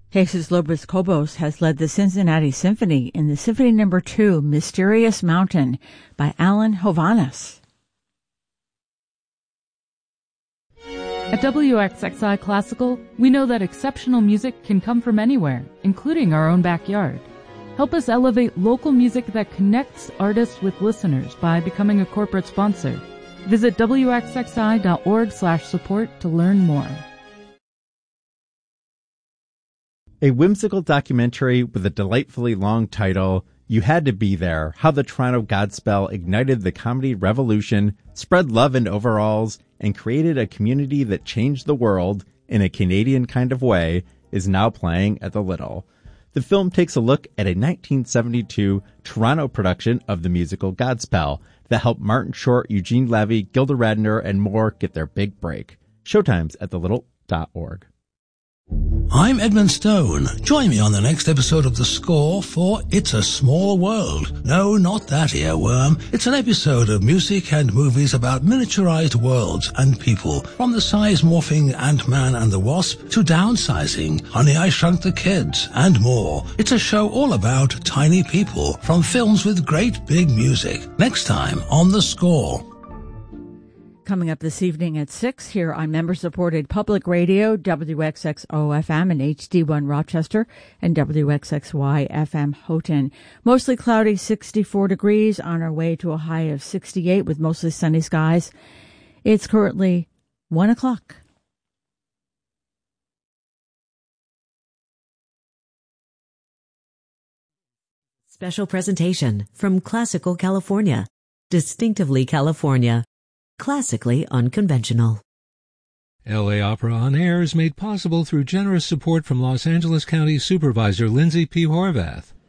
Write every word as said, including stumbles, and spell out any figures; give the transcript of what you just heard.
Jesus Lopez-Cobos has led the Cincinnati Symphony in the Symphony Number Two, Mysterious Mountain, by Alan Hovhaness. At W X X I Classical, we know that exceptional music can come from anywhere, including our own backyard. Help us elevate local music that connects artists with listeners by becoming a corporate sponsor. Visit W X X I dot org slash support to learn more. A whimsical documentary with a delightfully long title, You Had to Be There, How the Toronto Godspell Ignited the Comedy Revolution, Spread Love in Overalls, and Created a Community that Changed the World in a Canadian kind of way, is now playing at the Little. The film takes a look at a nineteen seventy-two Toronto production of the musical Godspell that helped Martin Short, Eugene Levy, Gilda Radner, and more get their big break. Showtimes at the little dot org. I'm Edmund Stone. Join me on the next episode of The Score for It's a Small World. No, not that earworm. It's an episode of music and movies about miniaturized worlds and people, from the size-morphing Ant-Man and the Wasp to downsizing, Honey, I Shrunk the Kids, and more. It's a show all about tiny people from films with great big music. Next time on The Score. Coming up this evening at six here on member-supported public radio, W X X O F M and H D one Rochester and W X X Y F M Houghton. Mostly cloudy, sixty-four degrees, on our way to a high of sixty-eight with mostly sunny skies. It's currently one o'clock. Special presentation from Classical California. Distinctively California. Classically unconventional. L A Opera On Air is made possible through generous support from Los Angeles County Supervisor Lindsay P. Horvath.